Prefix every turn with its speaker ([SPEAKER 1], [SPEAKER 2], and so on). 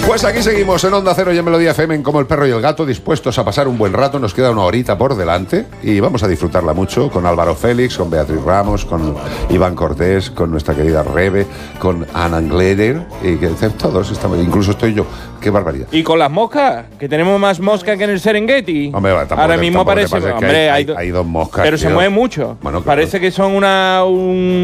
[SPEAKER 1] Pues aquí seguimos en Onda Cero y en Melodía FM en Como el Perro y el Gato, dispuestos a pasar un buen rato. Nos queda una horita por delante y vamos a disfrutarla mucho con Álvaro Félix, con Beatriz Ramos, con Iván Cortés, con nuestra querida Rebe, con Ana Gleder, y que todos estamos, incluso estoy yo. Qué barbaridad.
[SPEAKER 2] Y con las moscas, que tenemos más moscas que en el Serengeti.
[SPEAKER 1] Hombre,
[SPEAKER 2] ahora mismo parece.
[SPEAKER 1] Hombre, hay dos moscas.
[SPEAKER 2] Pero tío, se mueve mucho.
[SPEAKER 1] Bueno,
[SPEAKER 2] parece que son un